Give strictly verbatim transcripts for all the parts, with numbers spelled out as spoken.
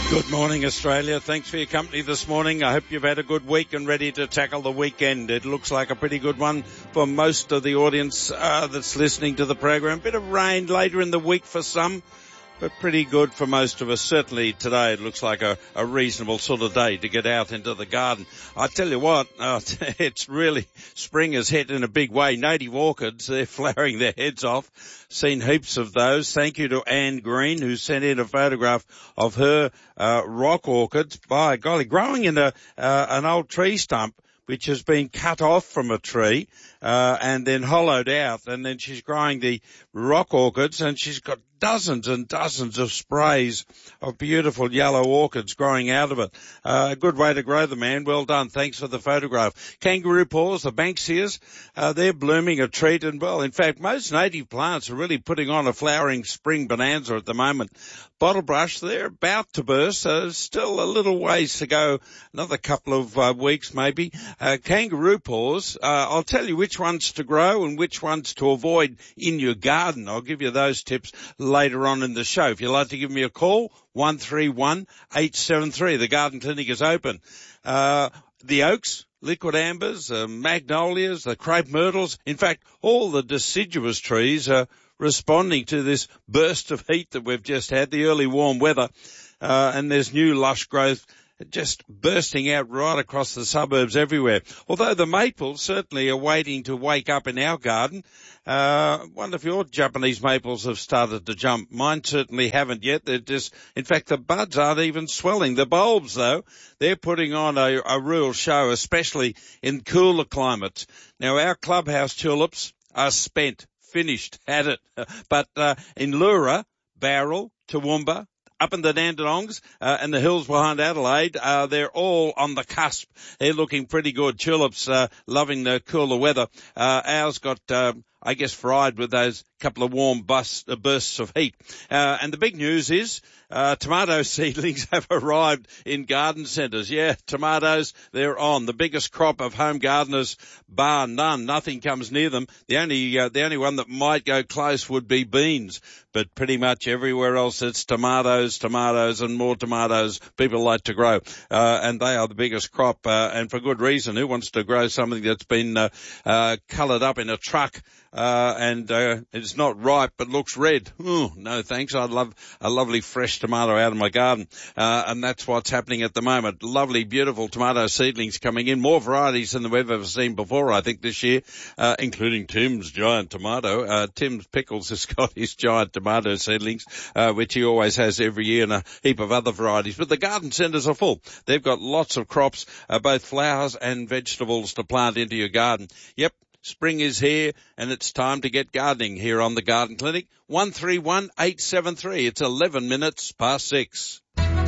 Good morning, Australia. Thanks for your company this morning. I hope you've had a good week and ready to tackle the weekend. It looks like a pretty good one for most of the audience uh, that's listening to the program. Bit of rain later in the week for some, but pretty good for most of us. Certainly today it looks like a, a reasonable sort of day to get out into the garden. I tell you what, uh, it's really, spring has hit in a big way. Native orchids, they're flowering their heads off. Seen heaps of those. Thank you to Anne Green, who sent in a photograph of her uh, rock orchids. By golly, growing in a uh, an old tree stump which has been cut off from a tree uh, and then hollowed out, and then she's growing the rock orchids, and she's got dozens and dozens of sprays of beautiful yellow orchids growing out of it. Uh, a good way to grow them, man. Well done. Thanks for the photograph. Kangaroo paws, the Banksias, uh, they're blooming a treat, and well, in fact, most native plants are really putting on a flowering spring bonanza at the moment. Bottlebrush, they're about to burst. Uh, still a little ways to go, another couple of uh, weeks maybe. Uh, kangaroo paws, uh, I'll tell you which ones to grow and which ones to avoid in your garden. I'll give you those tips later on in the show. If you'd like to give me a call, one three one, eight seven three. The garden clinic is open. Uh, the oaks, liquid ambers, uh, magnolias, the crepe myrtles, in fact, all the deciduous trees are responding to this burst of heat that we've just had, the early warm weather, uh, and there's new lush growth just bursting out right across the suburbs everywhere. Although the maples certainly are waiting to wake up in our garden. Uh, wonder if your Japanese maples have started to jump. Mine certainly haven't yet. They're just, in fact, the buds aren't even swelling. The bulbs, though, they're putting on a, a real show, especially in cooler climates. Now, our clubhouse tulips are spent, finished, had it. But uh, in Leura, Bowral, Toowoomba, up in the Dandenongs uh, and the hills behind Adelaide, uh, they're all on the cusp. They're looking pretty good. Tulips uh, loving the cooler weather. Uh, ours got, uh, I guess, fried with those couple of warm bus, uh, bursts of heat. Uh, and the big news is uh, tomato seedlings have arrived in garden centres. Yeah, tomatoes, they're on. The biggest crop of home gardeners, bar none. Nothing comes near them. The only uh, the only one that might go close would be beans. But pretty much everywhere else it's tomatoes, tomatoes and more tomatoes people like to grow. Uh, and they are the biggest crop, uh, and for good reason. Who wants to grow something that's been uh, uh, coloured up in a truck uh, and uh, it's not ripe but looks red? Ooh, no thanks. I'd love a lovely fresh tomato out of my garden. Uh, and that's what's happening at the moment. Lovely, beautiful tomato seedlings coming in. More varieties than we've ever seen before, I think, this year, uh, including Tim's giant tomato. Uh, Tim's Pickles has got his giant tomato seedlings, uh, which he always has every year, and a heap of other varieties. But the garden centres are full. They've got lots of crops, uh, both flowers and vegetables to plant into your garden. Yep. Spring is here, and it's time to get gardening here on the Garden Clinic. one three one, eight seven three. It's eleven minutes past six.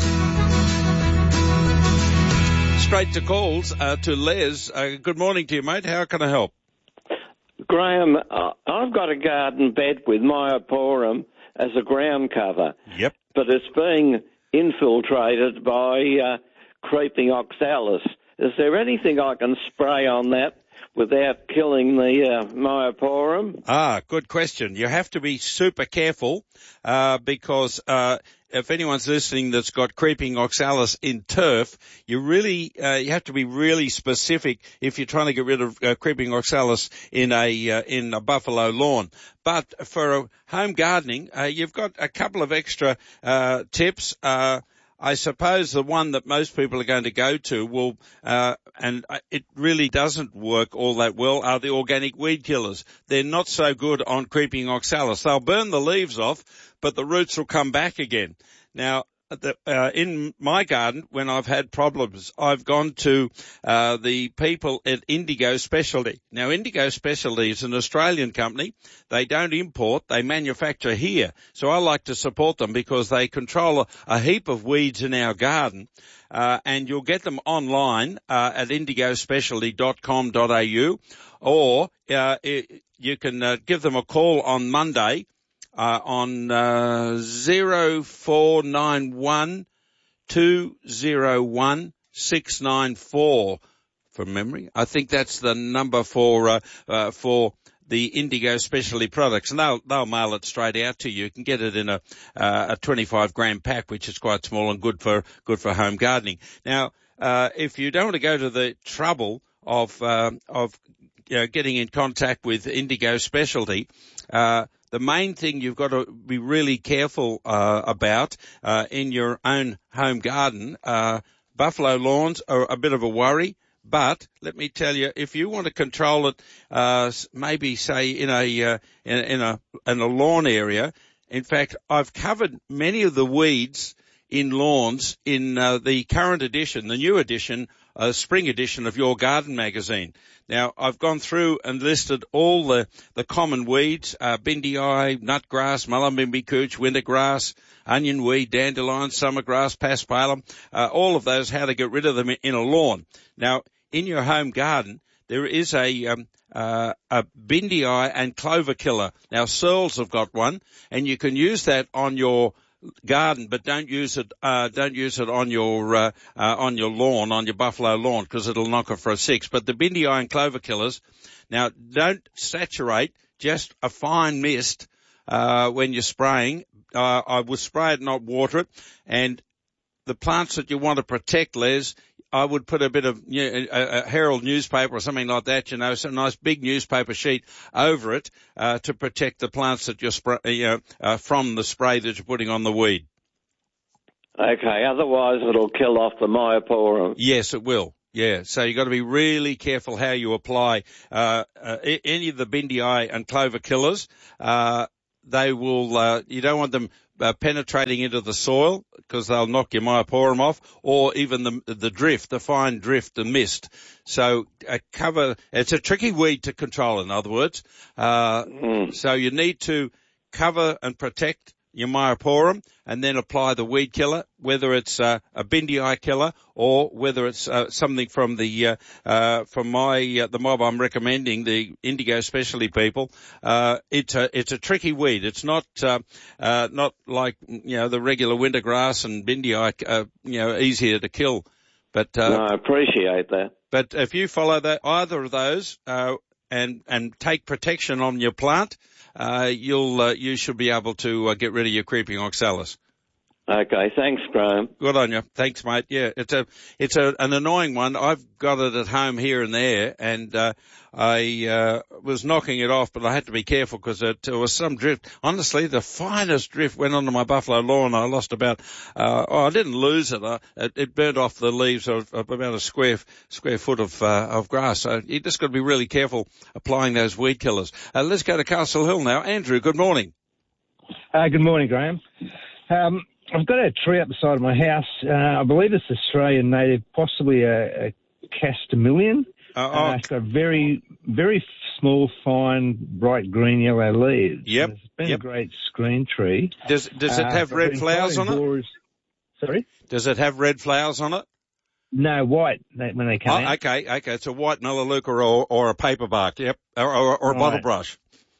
Straight to calls uh, to Les. Uh, good morning to you, mate. How can I help? Graham, uh, I've got a garden bed with Myoporum as a ground cover. Yep. But it's being infiltrated by uh, creeping oxalis. Is there anything I can spray on that without killing the uh, Myoporum? Ah, good question. You have to be super careful uh, because uh, if anyone's listening that's got creeping oxalis in turf, you really uh, you have to be really specific if you're trying to get rid of uh, creeping oxalis in a uh, in a buffalo lawn. But for a home gardening, uh, you've got a couple of extra uh, tips. Uh, I suppose the one that most people are going to go to will, uh, and it really doesn't work all that well, are the organic weed killers. They're not so good on creeping oxalis. They'll burn the leaves off, but the roots will come back again. Now, the, uh, in my garden, when I've had problems, I've gone to uh, the people at Indigo Specialty. Now, Indigo Specialty is an Australian company. They don't import, they manufacture here. So I like to support them because they control a, a heap of weeds in our garden. Uh, and you'll get them online uh, at indigo specialty dot com dot a u, or uh, it, you can uh, give them a call on Monday Uh, on uh, zero four nine one two zero one six nine four from memory. I think that's the number for uh, uh, for the Indigo Specialty products, and they'll, they'll mail it straight out to you. You can get it in a, uh, a twenty-five gram pack, which is quite small and good for, good for home gardening. Now, uh, if you don't want to go to the trouble of, uh, of, you know, getting in contact with Indigo Specialty, uh, the main thing you've got to be really careful, uh, about, uh, in your own home garden, uh, buffalo lawns are a bit of a worry. But let me tell you, if you want to control it, uh, maybe say in a, uh, in, in a, in a lawn area, in fact, I've covered many of the weeds in lawns in, uh, the current edition, the new edition, uh, spring edition of Your Garden magazine. Now, I've gone through and listed all the, the common weeds, uh, bindii, nutgrass, mullumbimby couch, wintergrass, onion weed, dandelion, summergrass, paspalum, uh, all of those, how to get rid of them in a lawn. Now, in your home garden, there is a, um, uh, a bindii and clover killer. Now, Searles have got one, and you can use that on your garden, but don't use it, uh, don't use it on your, uh, uh, on your lawn, on your buffalo lawn, because it'll knock it for a six. But the bindii and clover killers, now don't saturate, just a fine mist, uh, when you're spraying. Uh, I would spray it, not water it. And the plants that you want to protect, Les, I would put a bit of, you know, a, a Herald newspaper or something like that, you know, some nice big newspaper sheet over it, uh, to protect the plants that you're spray, you know, uh, from the spray that you're putting on the weed. Okay, otherwise it'll kill off the Myoporum. Yes, it will. Yeah, so you've got to be really careful how you apply, uh, uh any of the bindii and clover killers. Uh, they will, uh, you don't want them Uh, penetrating into the soil because they'll knock your Myoporum off, or even the the drift, the fine drift, the mist. So uh, cover. It's a tricky weed to control. In other words, uh, mm. so you need to cover and protect your Myoporum, and then apply the weed killer, whether it's uh, a bindii killer or whether it's uh, something from the uh, uh, from my uh, the mob I'm recommending, the Indigo Specialty people. Uh, it's a it's a tricky weed. It's not uh, uh, not like you know the regular wintergrass and bindii, uh, you know, easier to kill. But uh, no, I appreciate that. But if you follow that either of those uh, and and take protection on your plant, Uh, you'll, uh, you should be able to uh, get rid of your creeping oxalis. Okay, thanks, Graham. Good on you. Thanks, mate. Yeah, it's a, it's a, an annoying one. I've got it at home here and there, and, uh, I, uh, was knocking it off, but I had to be careful because it, there was some drift. Honestly, the finest drift went onto my buffalo lawn. I lost about, uh, oh, I didn't lose it. I, it, it burnt off the leaves of, of about a square, square foot of, uh, of grass. So you just got to be really careful applying those weed killers. Uh, let's go to Castle Hill now. Andrew, good morning. Uh, good morning, Graham. Um, I've got a tree up the side of my house. Uh, I believe it's Australian native, possibly a, a Castamillion. Uh, oh. uh, it's got very, very small, fine, bright green yellow leaves. Yep. It's been yep. a great screen tree. Does Does it have uh, red flowers on boars. it? Sorry? Does it have red flowers on it? No, white when they come oh, out. Okay, okay. It's a white melaleuca or, or a paperbark, yep, or, or, or a right. bottle brush.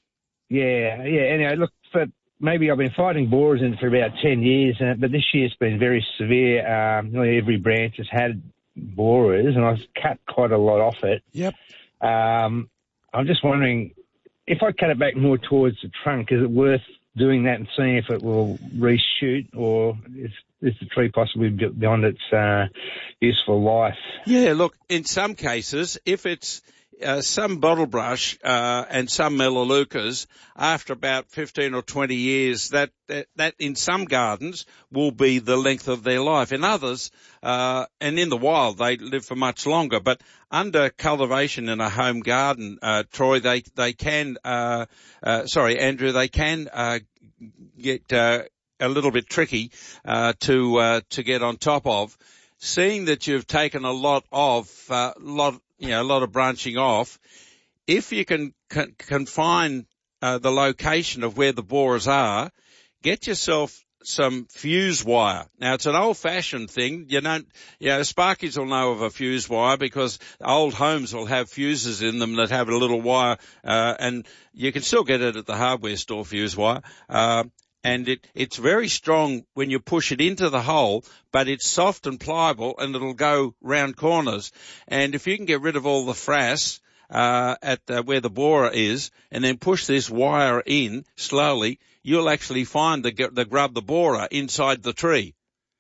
Yeah, yeah. Anyway, look, for maybe I've been fighting borers in it for about ten years, uh, but this year's been very severe. Um, nearly every branch has had borers, and I've cut quite a lot off it. Yep. Um, I'm just wondering, if I cut it back more towards the trunk, is it worth doing that and seeing if it will reshoot, or is, is the tree possibly beyond its uh, useful life? Yeah, look, in some cases, if it's Uh, some bottle brush uh, and some melaleucas, after about fifteen or twenty years, that, that that in some gardens will be the length of their life. In others, uh, and in the wild, they live for much longer. But under cultivation in a home garden, uh, Troy, they they can, uh, uh, sorry, Andrew, they can uh, get uh, a little bit tricky uh, to uh, to get on top of. Seeing that you've taken a lot of uh, lot. you know, a lot of branching off, if you can con- confine uh, the location of where the borers are, get yourself some fuse wire. Now, it's an old-fashioned thing. You don't, you know, Sparkies will know of a fuse wire because old homes will have fuses in them that have a little wire, uh, and you can still get it at the hardware store, fuse wire. Uh, And it, it's very strong when you push it into the hole, but it's soft and pliable and it'll go round corners. And if you can get rid of all the frass, uh, at uh, where the borer is, and then push this wire in slowly, you'll actually find the the grub, the borer, inside the tree.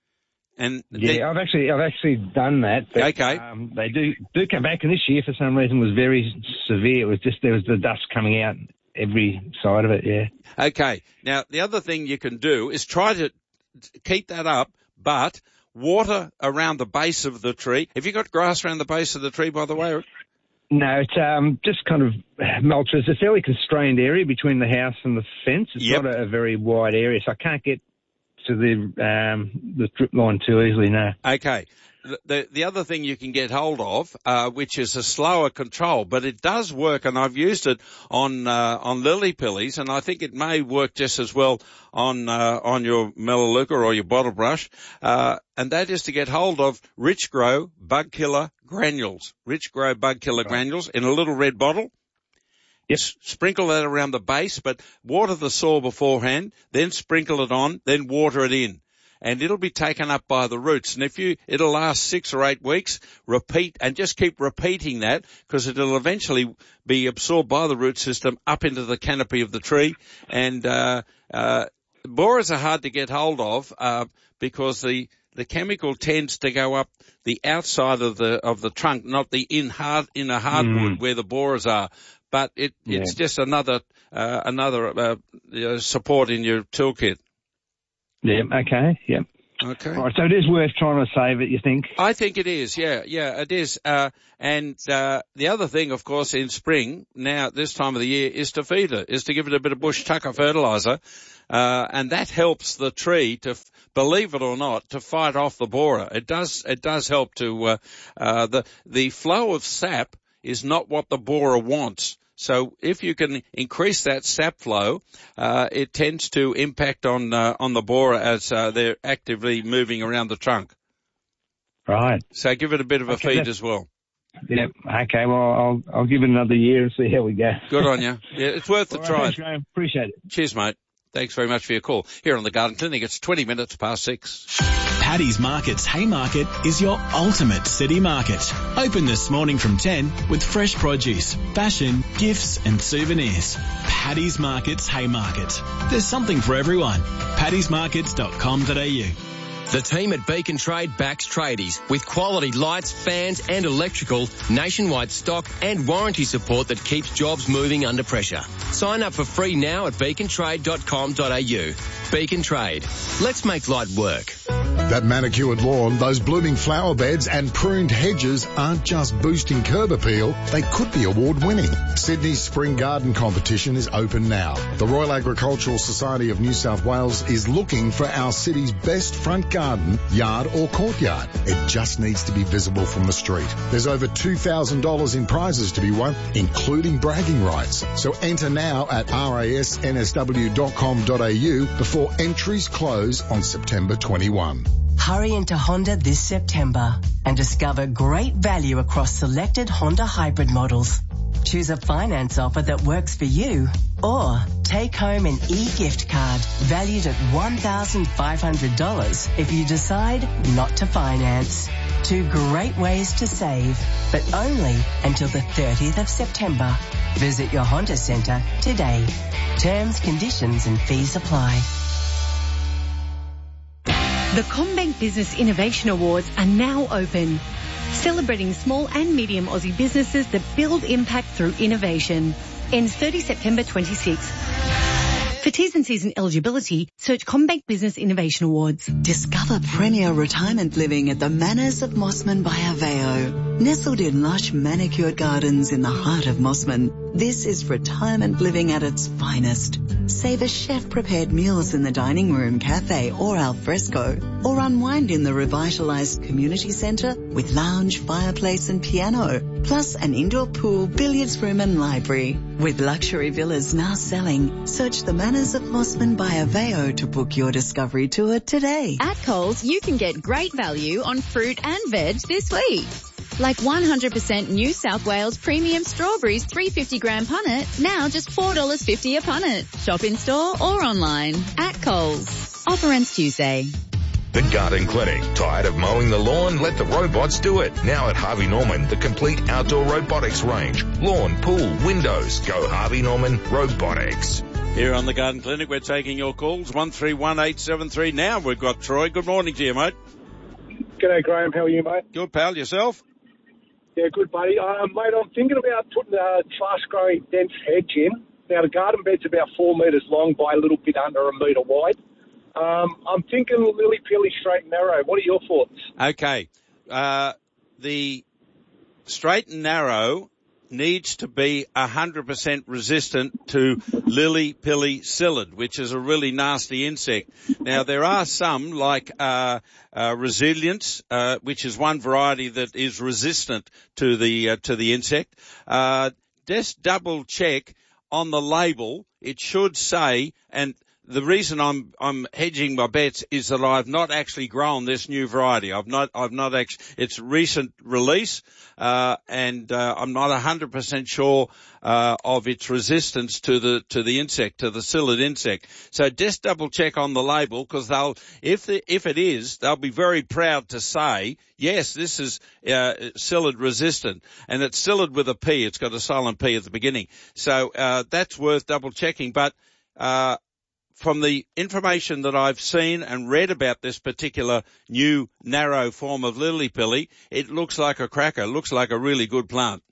And yeah, then, I've actually I've actually done that. But, okay. Um, they do do come back, and this year for some reason was very severe. It was just there was the dust coming out every side of it. Yeah. Okay. Now the other thing you can do is try to keep that up, but water around the base of the tree. Have you got grass around the base of the tree, by the way? No, it's um, just kind of mulch. It's a fairly constrained area between the house and the fence. It's yep. not a, a very wide area, so I can't get to the um, the drip line too easily, no. Okay. The, the, the other thing you can get hold of, uh, which is a slower control, but it does work, and I've used it on, uh, on lily pillies, and I think it may work just as well on, uh, on your Melaleuca or your bottle brush, uh, and that is to get hold of Rich Grow Bug Killer granules. Rich Grow Bug Killer right. granules in a little red bottle. Yes. Sprinkle that around the base, but water the soil beforehand, then sprinkle it on, then water it in. And it'll be taken up by the roots. And if you, it'll last six or eight weeks, repeat, and just keep repeating that, because it'll eventually be absorbed by the root system up into the canopy of the tree. And, uh, uh, borers are hard to get hold of, uh, because the, the chemical tends to go up the outside of the, of the trunk, not the in hard, inner hardwood mm. where the borers are. But it, yeah. it's just another, uh, another, uh, uh, support in your toolkit. Yeah, okay, yeah. Okay. All right, so it is worth trying to save it, you think? I think it is, yeah, yeah, it is. Uh, and, uh, the other thing, of course, in spring, now, this time of the year, is to feed it, is to give it a bit of bush tucker fertilizer. Uh, and that helps the tree to, believe it or not, to fight off the borer. It does, it does help to, uh, uh, the, the flow of sap is not what the borer wants. So if you can increase that sap flow, uh, it tends to impact on, uh, on the borer as, uh, they're actively moving around the trunk. Right. So give it a bit of a okay, feed as well. Yeah. Okay. Well, I'll, I'll give it another year and see how we go. Good on you. Yeah, it's worth All a try. Right, thanks, Graham. Appreciate it. Cheers, mate. Thanks very much for your call. Here on the Garden Clinic, it's twenty minutes past six. Paddy's Market's Haymarket is your ultimate city market. Open this morning from ten with fresh produce, fashion, gifts and souvenirs. Paddy's Market's Haymarket. There's something for everyone. paddys markets dot com dot a u. The team at Beacon Trade backs tradies with quality lights, fans and electrical, nationwide stock and warranty support that keeps jobs moving under pressure. Sign up for free now at beacon trade dot com dot a u. Beacon Trade. Let's make light work. That manicured lawn, those blooming flower beds and pruned hedges aren't just boosting curb appeal, they could be award-winning. Sydney's Spring Garden Competition is open now. The Royal Agricultural Society of New South Wales is looking for our city's best front garden, yard or courtyard. It just needs to be visible from the street. There's over two thousand dollars in prizes to be won, including bragging rights. So enter now at r a s n s w dot com dot a u before entries close on September twenty-first. Hurry into Honda this September and discover great value across selected Honda hybrid models. Choose a finance offer that works for you, or take home an e-gift card valued at one thousand five hundred dollars if you decide not to finance. Two great ways to save, but only until the thirtieth of September. Visit your Honda Centre today. Terms, conditions and fees apply. The CommBank Business Innovation Awards are now open, celebrating small and medium Aussie businesses that build impact through innovation. Ends thirtieth September twenty-sixth. For T's and C's and eligibility, search CommBank Business Innovation Awards. Discover premier retirement living at the Manors of Mossman by Aveo. Nestled in lush manicured gardens in the heart of Mossman, this is retirement living at its finest. Savor chef-prepared meals in the dining room, cafe or al fresco, or unwind in the revitalised community centre with lounge, fireplace and piano, plus an indoor pool, billiards room and library. With luxury villas now selling, search the Manors of Mossman by Aveo to book your discovery tour today. At Coles, you can get great value on fruit and veg this week. Like one hundred percent New South Wales premium strawberries, three hundred fifty gram punnet, now just four dollars fifty a punnet. Shop in store or online. At Coles. Offer ends Tuesday. The Garden Clinic. Tired of mowing the lawn? Let the robots do it. Now at Harvey Norman, the complete outdoor robotics range. Lawn, pool, windows. Go Harvey Norman Robotics. Here on the Garden Clinic, we're taking your calls, one three one eight seven three. Now we've got Troy. Good morning to you, mate. G'day, Graham. How are you, mate? Good, pal. Yourself? Yeah, good, buddy. Uh, mate, I'm thinking about putting a fast-growing dense hedge in. Now, the garden bed's about four metres long by a little bit under a metre wide. Um, I'm thinking lily-pilly straight and narrow. What are your thoughts? Okay. Uh, the straight and narrow needs to be one hundred percent resistant to lily-pilly psyllid, which is a really nasty insect. Now, there are some, like uh, uh Resilience, uh, which is one variety that is resistant to the uh, to the insect. Uh, just double-check on the label. It should say, and the reason I'm I'm hedging my bets is that I've not actually grown this new variety. I've not I've not actually. It's recent release, uh, and uh, I'm not one hundred percent sure uh, of its resistance to the to the insect, to the psyllid insect. So just double check on the label, because they'll if the, if it is, they'll be very proud to say, yes, this is uh, psyllid resistant, and it's psyllid with a P. It's got a silent P at the beginning. So uh, that's worth double checking, but. Uh, From the information that I've seen and read about this particular new narrow form of lily-pilly, it looks like a cracker. It looks like a really good plant.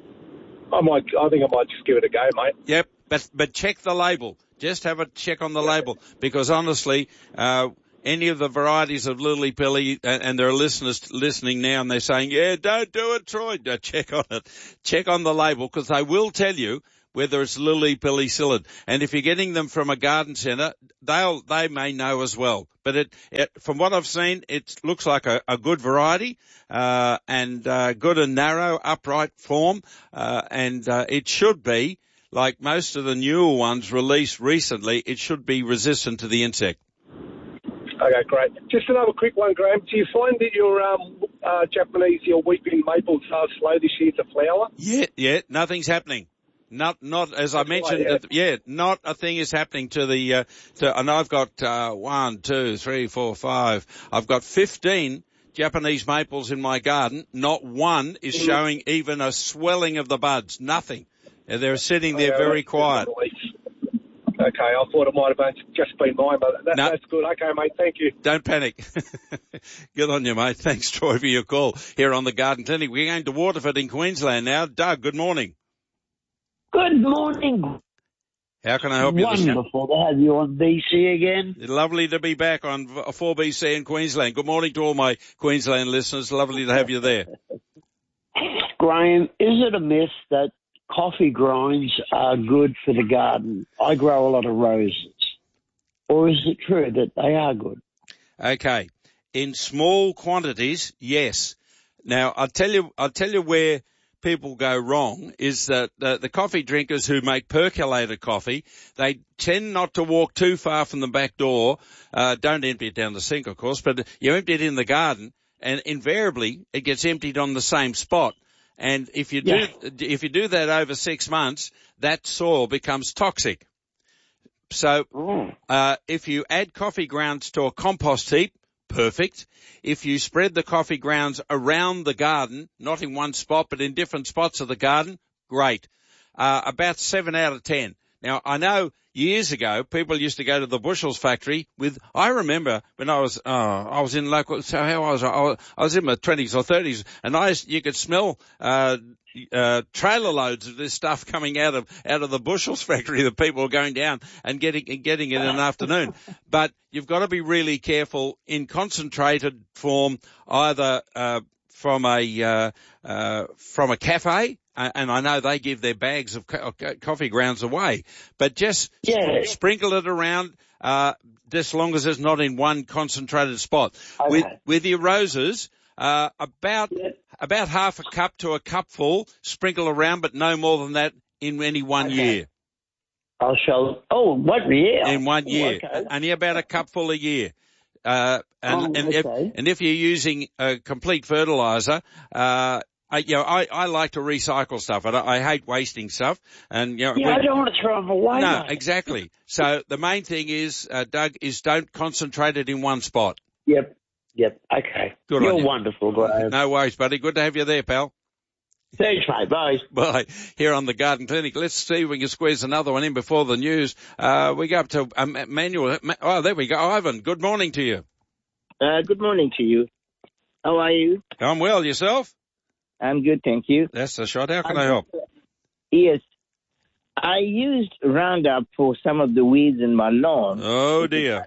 I might. I think I might just give it a go, mate. Yep, but but check the label. Just have a check on the label, because honestly, uh, any of the varieties of lily-pilly, and, and there are listeners listening now, and they're saying, "Yeah, don't do it, Troy." No, check on it. Check on the label, because they will tell you whether it's lily-pilly psyllid. And if you're getting them from a garden centre, they'll, they may know as well. But it, it from what I've seen, it looks like a, a good variety, uh, and, uh, good and narrow, upright form, uh, and, uh, it should be, like most of the newer ones released recently, it should be resistant to the insect. Okay, great. Just another quick one, Graham. Do you find that your, um, uh, Japanese, your weeping maples are slow this year to flower? Yeah, yeah, nothing's happening. Not, not as I mentioned. Right, yeah. yeah, not a thing is happening to the. Uh, to, and I've got uh, one, two, three, four, five. I've got fifteen Japanese maples in my garden. Not one is mm-hmm. showing even a swelling of the buds. Nothing. They're sitting there okay, very quiet. Okay, I thought it might have been just been mine, but that, no. that's good. Okay, mate, thank you. Don't panic. Good on you, mate. Thanks, Troy, for your call here on the Garden Clinic. We're going to Waterford in Queensland now. Doug, good morning. Good morning. How can I help you? Wonderful to have you on B C again. Lovely to be back on four B C in Queensland. Good morning to all my Queensland listeners. Lovely to have you there. Graham, is it a myth that coffee grinds are good for the garden? I grow a lot of roses. Or is it true that they are good? Okay. In small quantities, yes. Now, I'll tell you, I'll tell you where people go wrong is that the, the coffee drinkers who make percolated coffee, they tend not to walk too far from the back door. Uh, don't empty it down the sink, of course, but you empty it in the garden, and invariably it gets emptied on the same spot. And if you do, yeah. if you do that over six months, that soil becomes toxic. So, uh, if you add coffee grounds to a compost heap, perfect. If you spread the coffee grounds around the garden, not in one spot, but in different spots of the garden, great. Uh, about seven out of ten. Now, I know years ago, people used to go to the Bushels factory with, I remember when I was, uh, I was in local, so how I was, I was, I was in my twenties or thirties, and I, you could smell, uh, uh, trailer loads of this stuff coming out of, out of the Bushels factory that people were going down and getting, and getting it in an afternoon. But you've got to be really careful in concentrated form, either, uh, from a, uh, uh, from a cafe, uh, and I know they give their bags of co- coffee grounds away, but just yeah. sp- sprinkle it around, uh, just as long as it's not in one concentrated spot. Okay. With, with your roses, uh, about, yeah. about half a cup to a cupful, sprinkle around, but no more than that in any one okay. year. I'll show, oh, one year? In one year. Oh, okay. Only about a cupful a year. Uh, and, oh, and, okay. if, and if you're using a complete fertilizer, uh, I, you know, I, I like to recycle stuff. I, I hate wasting stuff. And, you know, yeah, when, I don't want to throw them away. No, mate. exactly. So the main thing is, uh, Doug, is don't concentrate it in one spot. Yep. Yep. Okay. Good You're on you. wonderful, Graham. No worries, buddy. Good to have you there, pal. Thanks, mate. Bye. Bye. Here on the Garden Clinic. Let's see if we can squeeze another one in before the news. Uh, we go up to um, Manuel. Oh, there we go. Ivan, good morning to you. Uh, good morning to you. How are you? I'm well. Yourself? I'm good, thank you. That's the shot. How can I'm, I help? Yes. I used Roundup for some of the weeds in my lawn. Oh, dear.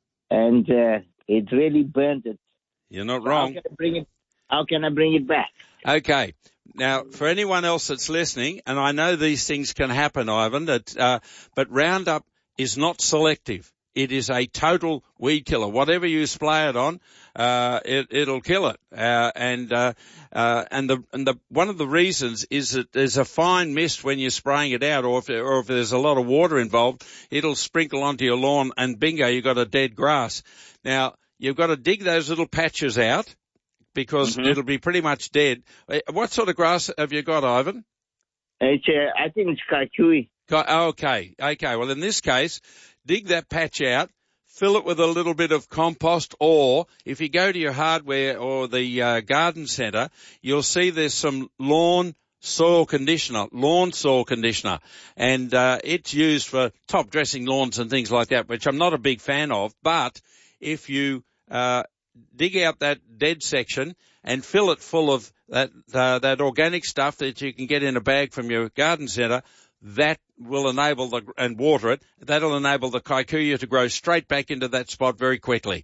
And uh, it really burnt it. You're not so wrong. How can I bring it, how can I bring it back? Okay. Now, for anyone else that's listening, and I know these things can happen, Ivan, that, uh, but Roundup is not selective. It is a total weed killer. Whatever you spray it on, uh, it, it'll kill it. Uh, and, uh, uh, and the, and the, one of the reasons is that there's a fine mist when you're spraying it out, or if, or if there's a lot of water involved, it'll sprinkle onto your lawn and bingo, you've got a dead grass. Now, you've got to dig those little patches out, because mm-hmm. it'll be pretty much dead. What sort of grass have you got, Ivan? It's, uh, I think it's kikuyu. Okay, okay. Well, in this case, dig that patch out, fill it with a little bit of compost, or if you go to your hardware or the uh, garden centre, you'll see there's some lawn soil conditioner, lawn soil conditioner, and uh, it's used for top dressing lawns and things like that, which I'm not a big fan of, but if you uh dig out that dead section and fill it full of that uh, that organic stuff that you can get in a bag from your garden centre, that will enable the, and water it, that'll enable the kikuyu to grow straight back into that spot very quickly.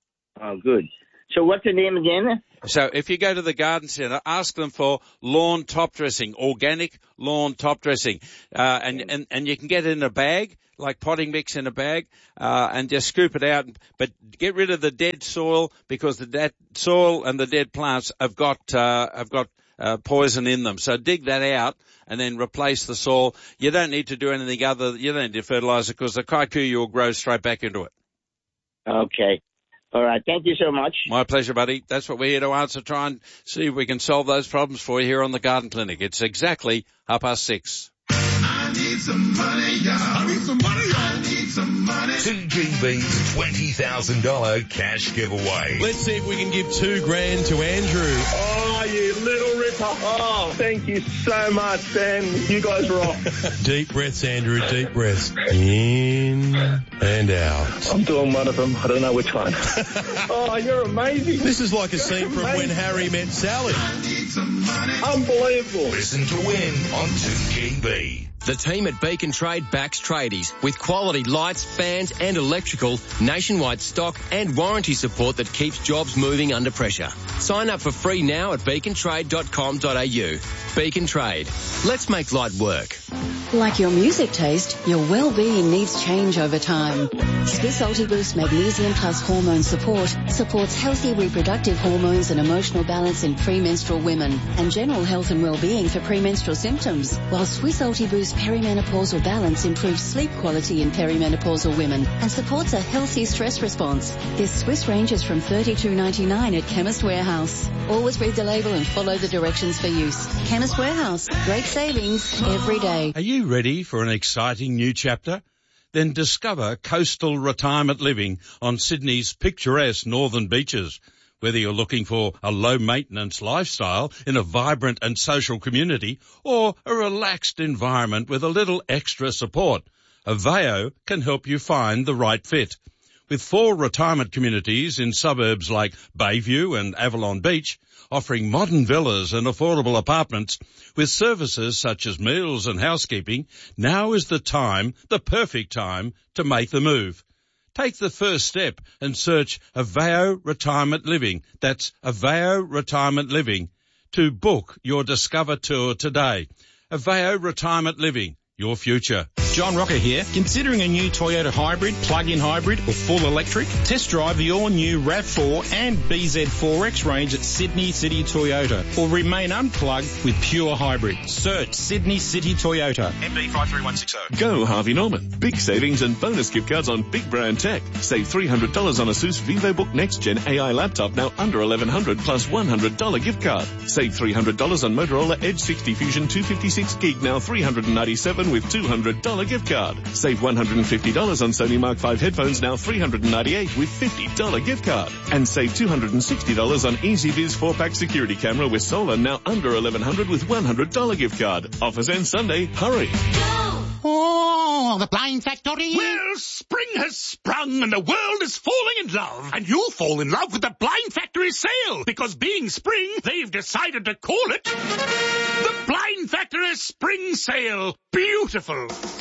Oh, good. So what's the name again? So if you go to the garden centre, ask them for lawn top dressing, organic lawn top dressing, uh, and, and, and you can get it in a bag, like potting mix in a bag, uh, and just scoop it out, but get rid of the dead soil, because the dead soil and the dead plants have got, uh, have got, uh, poison in them. So dig that out and then replace the soil. You don't need to do anything other, you don't need to fertilize it, because the kikuyu will grow straight back into it. Okay. All right. Thank you so much. My pleasure, buddy. That's what we're here to answer. Try and see if we can solve those problems for you here on the Garden Clinic. It's exactly half past six. I need some money, y'all. I need some money, y'all. I need some money. two G B's twenty thousand dollars cash giveaway. Let's see if we can give two grand to Andrew. Oh, you little ripper. Oh, thank you so much, Ben. You guys rock. Deep breaths, Andrew, deep breaths. In and out. I'm doing one of them. I don't know which one. Oh, you're amazing. This is like a scene from When Harry Met Sally. I need some money. Unbelievable. Listen to win on two G B. The team at Beacon Trade backs tradies with quality lights, fans and electrical, nationwide stock and warranty support that keeps jobs moving under pressure. Sign up for free now at beacon trade dot com dot a u. Beacon Trade. Let's make light work. Like your music taste, your well-being needs change over time. Swiss Ultiboost Magnesium Plus Hormone Support supports healthy reproductive hormones and emotional balance in premenstrual women and general health and well-being for premenstrual symptoms, while Swiss Ultiboost Perimenopausal Balance improves sleep quality in perimenopausal women and supports a healthy stress response. This Swiss ranges from thirty-two ninety-nine at Chemist Warehouse. Always read the label and follow the directions for use. Chemist Warehouse. Great savings every day. Are you ready for an exciting new chapter? Then discover coastal retirement living on Sydney's picturesque northern beaches. Whether you're looking for a low-maintenance lifestyle in a vibrant and social community or a relaxed environment with a little extra support, Aveo can help you find the right fit. With four retirement communities in suburbs like Bayview and Avalon Beach, offering modern villas and affordable apartments with services such as meals and housekeeping, now is the time, the perfect time, to make the move. Take the first step and search Aveo Retirement Living. That's Aveo Retirement Living to book your Discover tour today. Aveo Retirement Living, your future. John Rocker here. Considering a new Toyota hybrid, plug-in hybrid or full electric? Test drive the all-new RAV four and B Z four X range at Sydney City Toyota or remain unplugged with pure hybrid. Search Sydney City Toyota. M B five three one six zero. Go Harvey Norman. Big savings and bonus gift cards on big brand tech. Save three hundred dollars on Asus VivoBook Next Gen A I laptop now under eleven hundred dollars plus one hundred dollars gift card. Save three hundred dollars on Motorola Edge sixty Fusion two fifty-six gig now three hundred ninety-seven dollars with two hundred dollars gift card. Save one hundred fifty dollars on Sony Mark five headphones, now three hundred ninety-eight dollars with fifty dollars gift card. And save two hundred sixty dollars on EasyViz four-pack security camera with solar, now under eleven hundred dollars with one hundred dollars gift card. Offers end Sunday. Hurry. Oh, the Blind Factory. Well, spring has sprung and the world is falling in love. And you'll fall in love with the Blind Factory sale. Because being spring, they've decided to call it the Blind Factory Spring Sale. Beautiful.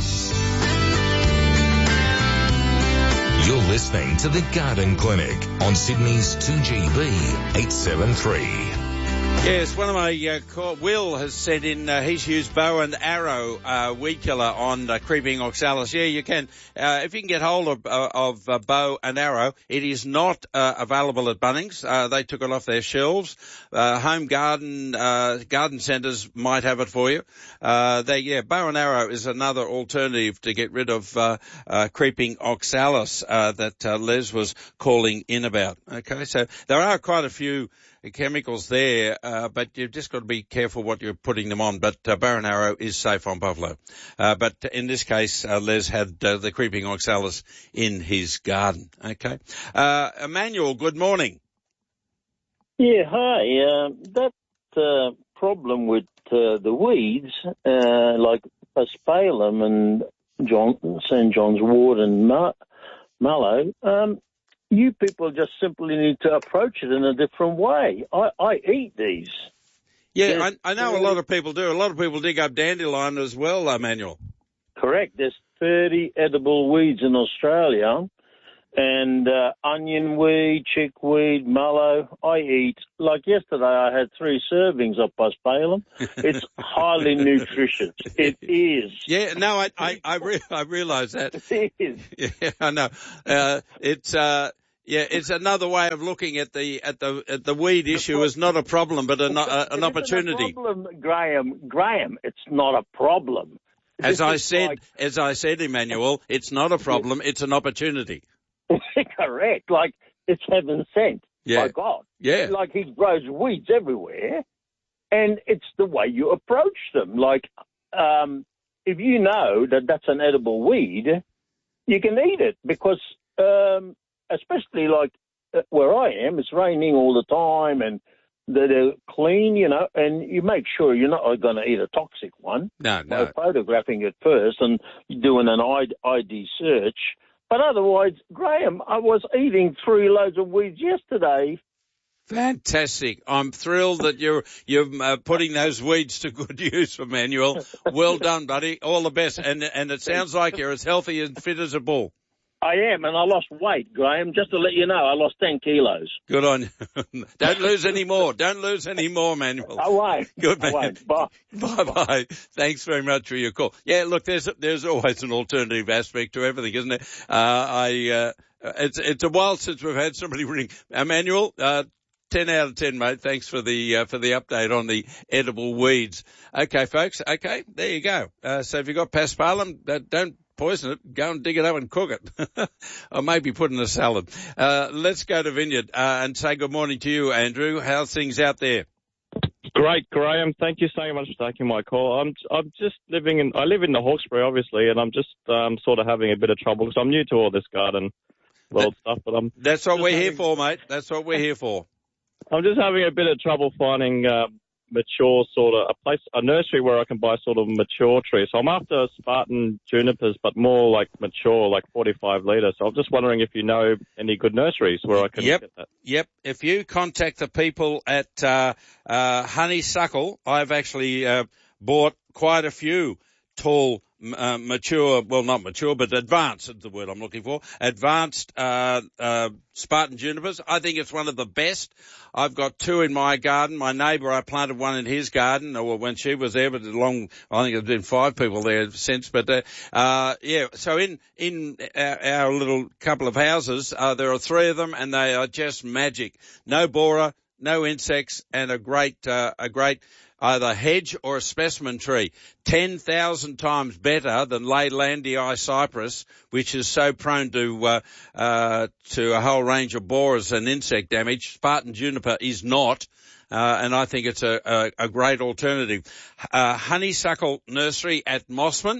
You're listening to The Garden Clinic on Sydney's two G B eight seven three. Yes, one of my uh, call, Will has said in uh, he's used bow and arrow uh, weed killer on uh, creeping oxalis. Yeah, you can. Uh, if you can get hold of, uh, of uh, bow and arrow, it is not uh, available at Bunnings. Uh, they took it off their shelves. Uh, home garden uh, garden centres might have it for you. Uh, they yeah, bow and arrow is another alternative to get rid of uh, uh, creeping oxalis uh, that uh, Les was calling in about. Okay, so there are quite a few chemicals there, uh, but you've just got to be careful what you're putting them on. But uh, bow and arrow is safe on buffalo. Uh, but in this case, uh, Les had uh, the creeping oxalis in his garden. Okay. Uh, Emmanuel, good morning. Yeah, hi. Uh, that uh, problem with uh, the weeds, uh, like Paspalum and John, Saint John's Wort and Mar- Mallow, um, you people just simply need to approach it in a different way. I, I eat these. Yeah, I, I know a lot of people do. A lot of people dig up dandelion as well, Emmanuel. Correct. There's thirty edible weeds in Australia, and uh, onion weed, chickweed, mallow. I eat. Like yesterday, I had three servings of Paspalum. It's highly nutritious. It is. Yeah, no, I I I, re- I realise that. It is. Yeah, I know. Uh, it's uh. Yeah, it's another way of looking at the at the at the weed issue as not a problem, but an, a, an opportunity. A problem, Graham. Graham, it's not a problem. As I said, like, as I said, Emmanuel, it's not a problem; it's an opportunity. Correct. Like it's heaven sent yeah. by God. Yeah. Like he grows weeds everywhere, and it's the way you approach them. Like um, if you know that that's an edible weed, you can eat it because. Um, Especially like where I am, it's raining all the time and they're clean, you know, and you make sure you're not going to eat a toxic one. No, no. By photographing it first and doing an I D search. But otherwise, Graham, I was eating three loads of weeds yesterday. Fantastic. I'm thrilled that you're you're uh, putting those weeds to good use, Emmanuel. Well done, buddy. All the best. And, and it sounds like you're as healthy and fit as a bull. I am, and I lost weight, Graham. Just to let you know, I lost ten kilos. Good on you. Don't lose any more. Don't lose any more, Manuel. I won't. Good, man. I won't. Bye. Bye-bye. Thanks very much for your call. Yeah, look, there's there's always an alternative aspect to everything, isn't there? Uh, I uh, it's it's a while since we've had somebody ring. Emmanuel, uh, ten out of ten, mate. Thanks for the uh, for the update on the edible weeds. Okay, folks. Okay, there you go. Uh, so if you've got Paspalum, uh, don't poison it, go and dig it up and cook it. Or maybe put in a salad. Uh, let's go to Vineyard, uh, and say good morning to you, Andrew. How's things out there? Great, Graham. Thank you so much for taking my call. I'm I'm just living in, I live in the Hawkesbury, obviously, and I'm just um, sort of having a bit of trouble because I'm new to all this garden world that, stuff. But I'm That's what we're having, here for, mate. That's what we're here for. I'm just having a bit of trouble finding uh, mature sort of, a place, a nursery where I can buy sort of mature trees. So I'm after Spartan junipers, but more like mature, like forty-five litre. So I'm just wondering if you know any good nurseries where I can yep. get that. Yep. If you contact the people at uh, uh, Honeysuckle, I've actually uh, bought quite a few tall, uh, mature, well, not mature, but advanced is the word I'm looking for, advanced uh, uh, Spartan junipers. I think it's one of the best. I've got two in my garden. My neighbour, I planted one in his garden, or when she was there, but long, I think there's been five people there since. But, uh, uh yeah, so in, in our, our little couple of houses, uh, there are three of them, and they are just magic. No borer, no insects, and a great, uh, a great, either hedge or a specimen tree. ten thousand times better than Leylandii cypress, which is so prone to, uh, uh, to a whole range of borers and insect damage. Spartan juniper is not. Uh, and I think it's a, a, a great alternative. Uh, Honeysuckle Nursery at Mossman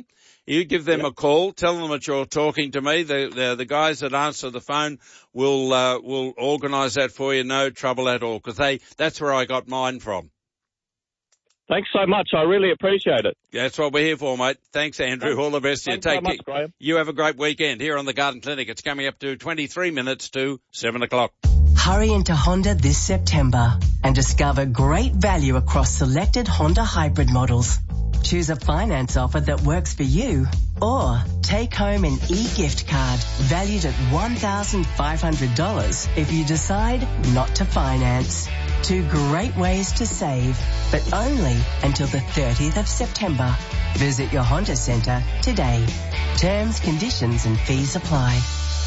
You give them Yep. a call, tell them that you're talking to me. The the, the guys that answer the phone will uh, will organise that for you, no trouble at all, because they that's where I got mine from. Thanks so much. I really appreciate it. That's what we're here for, mate. Thanks, Andrew. Thanks. All the best to you. Thanks so Take much, care. Graham. You have a great weekend here on the Garden Clinic. It's coming up to twenty-three minutes to seven o'clock. Hurry into Honda this September and discover great value across selected Honda hybrid models. Choose a finance offer that works for you, or take home an e-gift card valued at one thousand five hundred dollars if you decide not to finance. Two great ways to save, but only until the thirtieth of September. Visit your Honda Centre today. Terms, conditions and fees apply.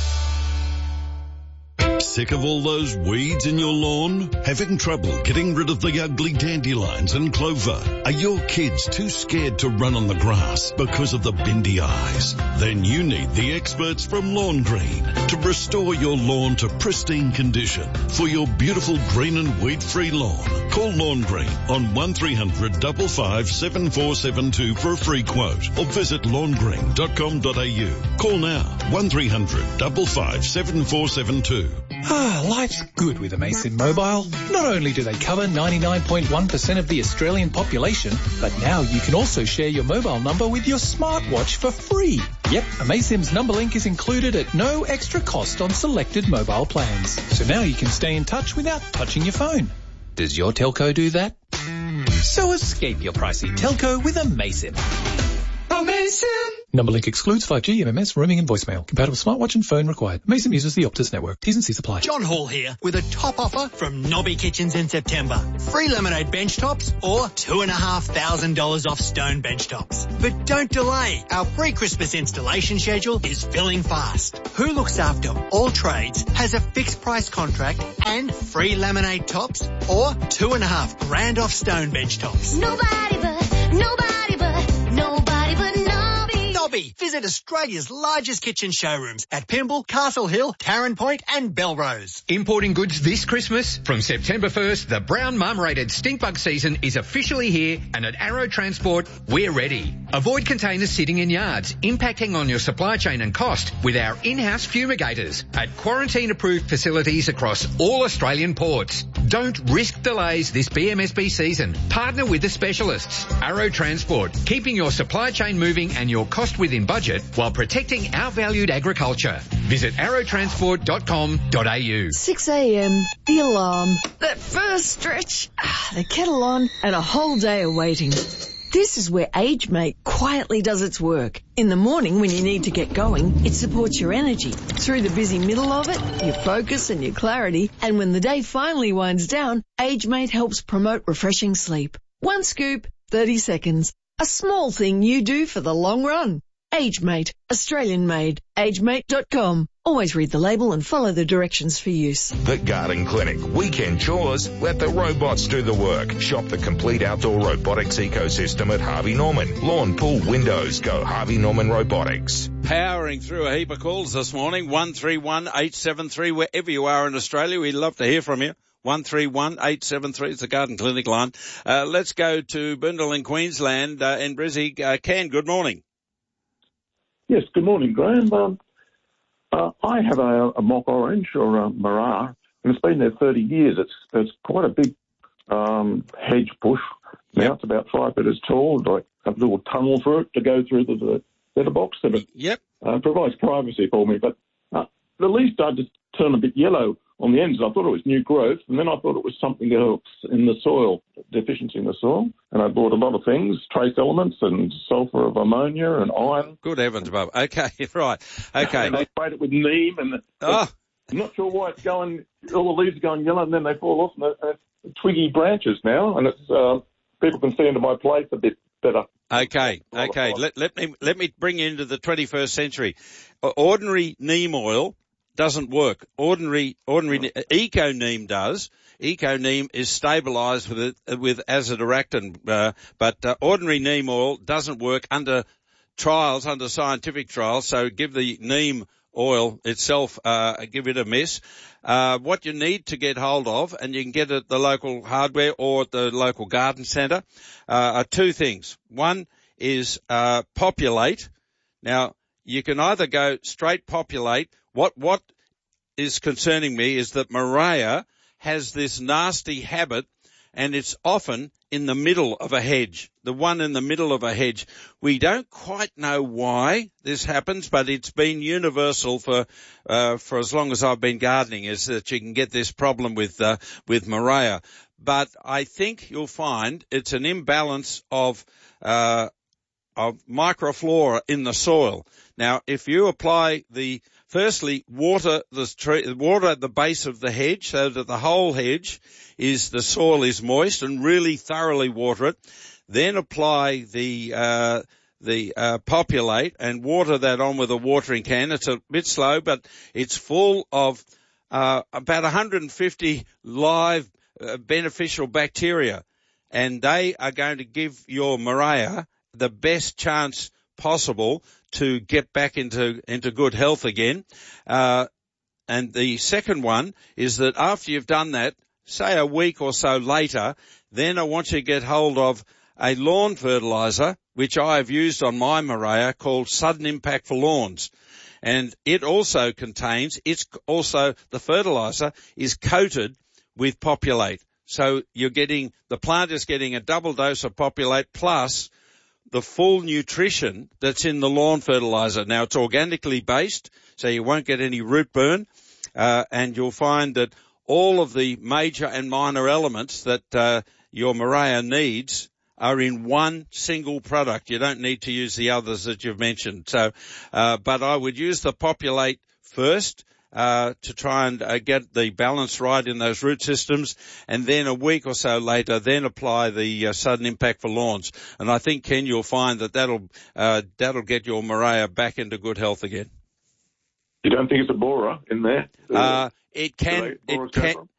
Sick of all those weeds in your lawn? Having trouble getting rid of the ugly dandelions and clover? Are your kids too scared to run on the grass because of the bindy eyes? Then you need the experts from Lawn Green to restore your lawn to pristine condition for your beautiful green and weed-free lawn. Call Lawn Green on one three hundred five five seven four seven two for a free quote, or visit lawn green dot com dot a u. Call now one three hundred five five seven four seven two. Ah, life's good with Amasim Mobile. Not only do they cover ninety-nine point one percent of the Australian population, but now you can also share your mobile number with your smartwatch for free. Yep, Amasim's number link is included at no extra cost on selected mobile plans. So now you can stay in touch without touching your phone. Does your telco do that? So escape your pricey telco with Amasim. Amasim! Number link excludes five G, M M S, roaming and voicemail. Compatible smartwatch and phone required. Amasim uses the Optus network. T's and C's apply. John Hall here with a top offer from Nobby Kitchens in September. Free lemonade bench tops or two and a half thousand dollars off stone bench tops. But don't delay. Our pre-Christmas installation schedule is filling fast. Who looks after all trades has a fixed price contract and free laminate tops or two and a half grand off stone bench tops. Nobody but, nobody but, nobody but Nobby. Nobby. Visit Australia's largest kitchen showrooms at Pymble, Castle Hill, Tarrant Point and Belrose. Importing goods this Christmas? From September first, the brown mum-rated stink bug season is officially here, and at Arrow Transport, we're ready. Avoid containers sitting in yards, impacting on your supply chain and cost with our in-house fumigators at quarantine-approved facilities across all Australian ports. Don't risk delays this B M S B season. Partner with the specialists. Arrow Transport, keeping your supply chain moving and your cost within budget while protecting our valued agriculture. Visit arrow transport dot com dot a u. six a.m, the alarm, that first stretch, the kettle on, and a whole day of waiting. This is where AgeMate quietly does its work. In the morning when you need to get going, it supports your energy. Through the busy middle of it, your focus and your clarity. And when the day finally winds down, AgeMate helps promote refreshing sleep. One scoop, thirty seconds. A small thing you do for the long run. AgeMate, Australian made. age mate dot com. Always read the label and follow the directions for use. The Garden Clinic. Weekend chores. Let the robots do the work. Shop the complete outdoor robotics ecosystem at Harvey Norman. Lawn, pool, windows. Go Harvey Norman Robotics. Powering through a heap of calls this morning. one three one eight seven three. Wherever you are in Australia, we'd love to hear from you. one three one eight seven three. It's the Garden Clinic line. Uh, let's go to Bindle in Queensland, uh, in Brizzy. Uh, Ken, good morning. Yes, good morning, Graham. Um, uh, I have a, a mock orange or a Marar, and it's been there thirty years. It's it's quite a big um, hedge bush. Now it's about five metres tall, like a little tunnel for it to go through the, the letterbox. And it yep. uh, provides privacy for me. But uh, the leaves started to turn a bit yellow on the ends. I thought it was new growth, and then I thought it was something else in the soil, deficiency in the soil. And I bought a lot of things, trace elements and sulphur of ammonia and iron. Good heavens above. Okay, right. Okay. And they sprayed it with neem, and oh. I'm not sure why it's going, all the leaves are going yellow, and then they fall off, and they're, they're twiggy branches now, and it's uh, people can see into my place a bit better. Okay, okay. Let, let me let me bring you into the twenty-first century. Ordinary neem oil doesn't work. Ordinary, ordinary, eco neem does. Eco neem is stabilised with it, with azadirachtin, uh, but uh, ordinary neem oil doesn't work under trials, under scientific trials. So give the neem oil itself, uh, give it a miss. Uh, what you need to get hold of, and you can get it at the local hardware or at the local garden centre, uh, are two things. One is, uh, Populate. Now, you can either go straight populate. What what is concerning me is that Marea has this nasty habit, and it's often in the middle of a hedge, the one in the middle of a hedge. We don't quite know why this happens, but it's been universal for uh, for as long as I've been gardening, is that you can get this problem with uh, with Marea. But I think you'll find it's an imbalance of uh, of microflora in the soil. Now, if you apply the Firstly, water the tree, water at the base of the hedge so that the whole hedge is, the soil is moist, and really thoroughly water it. Then apply the, uh, the, uh, populate and water that on with a watering can. It's a bit slow, but it's full of, uh, about one hundred fifty live, uh, beneficial bacteria. And they are going to give your Marea the best chance possible to get back into into good health again. Uh, and the second one is that after you've done that, say a week or so later, then I want you to get hold of a lawn fertilizer, which I have used on my Marea, called Sudden Impact for Lawns. And it also contains, it's also, the fertilizer is coated with populate. So you're getting, the plant is getting a double dose of populate plus the full nutrition that's in the lawn fertilizer. Now, it's organically based, so you won't get any root burn, uh, and you'll find that all of the major and minor elements that uh, your Marea needs are in one single product. You don't need to use the others that you've mentioned. So, uh, but I would use the populate first, uh, to try and uh, get the balance right in those root systems, and then a week or so later, then apply the uh, Sudden Impact for Lawns. And I think, Ken, you'll find that that'll, uh, that'll get your Marea back into good health again. You don't think it's a borer in there? Uh, it can, it can,